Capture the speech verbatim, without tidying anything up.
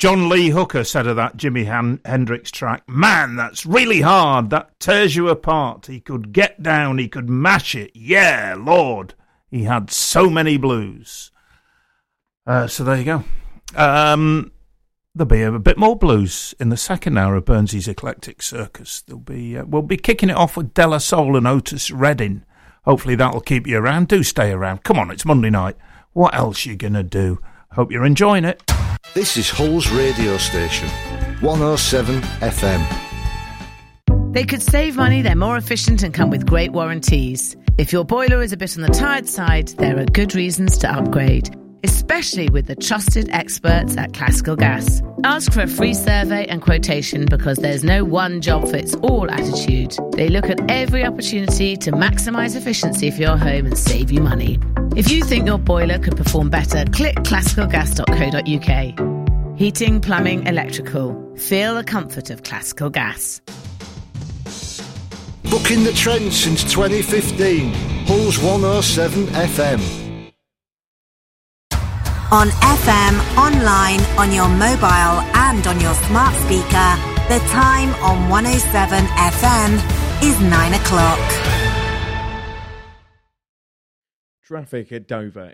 John Lee Hooker said of that Jimi Han- Hendrix track, man, that's really hard. That tears you apart. He could get down. He could mash it. Yeah, Lord. He had so many blues. Uh, so there you go. Um, there'll be a, a bit more blues in the second hour of Burnsy's Eclectic Circus. There'll be uh, we'll be kicking it off with De La Soul and Otis Redding. Hopefully that'll keep you around. Do stay around. Come on, it's Monday night. What else you gonna do? Hope you're enjoying it. This is Hull's radio station, one oh seven F M. They could save money, they're more efficient and come with great warranties. If your boiler is a bit on the tired side, there are good reasons to upgrade, especially with the trusted experts at Classical Gas. Ask for a free survey and quotation because there's no one-job-fits-all attitude. They look at every opportunity to maximise efficiency for your home and save you money. If you think your boiler could perform better, click classical gas dot co dot uk. Heating, plumbing, electrical. Feel the comfort of Classical Gas. Booking the trend since twenty fifteen. Hull's one oh seven F M. On F M, online, on your mobile and on your smart speaker, the time on one oh seven F M is nine o'clock. Traffic at Dover.